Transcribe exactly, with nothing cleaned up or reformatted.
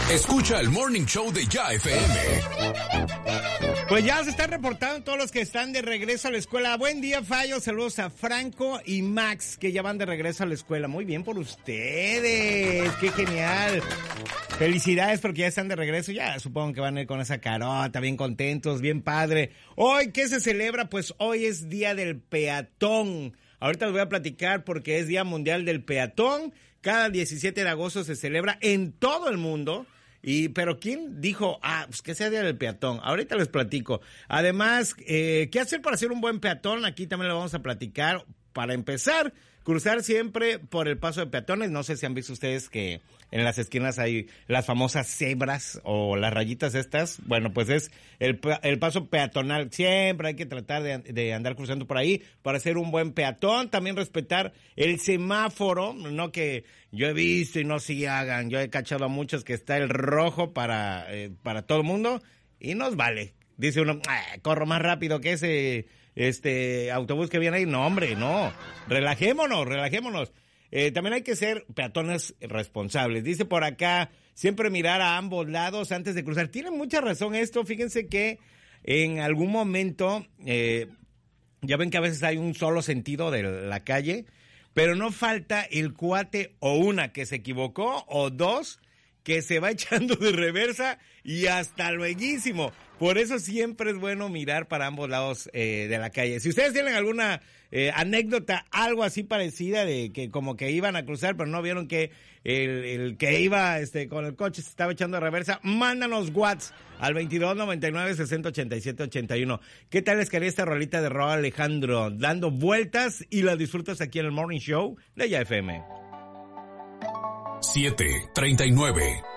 Escucha el Morning Show de Ya F M. Pues ya se están reportando todos los que están de regreso a la escuela. Buen día, Fallo. Saludos a Franco y Max, que ya van de regreso a la escuela. Muy bien por ustedes. ¡Qué genial! Felicidades porque ya están de regreso. Ya supongo que van a ir con esa carota, bien contentos, bien padre. Hoy, ¿qué se celebra? Pues hoy es Día del Peatón. Ahorita les voy a platicar porque es Día Mundial del Peatón. Cada diecisiete de agosto se celebra en todo el mundo. Y, pero ¿quién dijo, ah, pues que sea Día del Peatón? Ahorita les platico. Además, eh, ¿qué hacer para ser un buen peatón? Aquí también lo vamos a platicar. Para empezar, cruzar siempre por el paso de peatones. No sé si han visto ustedes que en las esquinas hay las famosas cebras o las rayitas estas. Bueno, pues es el, el paso peatonal. Siempre hay que tratar de, de andar cruzando por ahí para ser un buen peatón. También respetar el semáforo, no que yo he visto y no se hagan. Yo he cachado a muchos que está el rojo para, eh, para todo el mundo y nos vale. Dice uno, ah, corro más rápido que ese este autobús que viene ahí. No, hombre, no. Relajémonos, relajémonos. Eh, también hay que ser peatones responsables. Dice por acá, siempre mirar a ambos lados antes de cruzar. Tiene mucha razón esto. Fíjense que en algún momento, eh, ya ven que a veces hay un solo sentido de la calle, pero no falta el cuate o una que se equivocó o dos que se va echando de reversa y hasta lueguísimo. Por eso siempre es bueno mirar para ambos lados eh, de la calle. Si ustedes tienen alguna eh, anécdota, algo así parecida de que como que iban a cruzar, pero no vieron que el, el que iba este con el coche se estaba echando de reversa, mándanos WhatsApp al veintidós noventa y nueve sesenta ochenta y siete ochenta y uno. ¿Qué tal les quería esta rolita de Raúl Alejandro? Dando vueltas y la disfrutas aquí en el Morning Show de Ya F M. siete treinta y nueve.